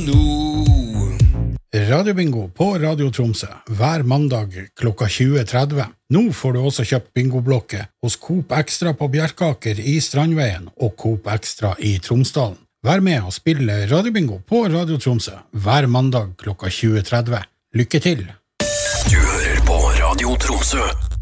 Radiobingo på Radio Tromsø hver mandag klokka 20.30. Nå får du også kjøpt bingoblokke hos Coop Extra på Bjerkaker i Strandveien og Coop Extra i Tromsdalen. Vær med og spille Radiobingo på Radio Tromsø hver mandag klokka 20.30. Lykke til! Du hører på Radio Tromsø.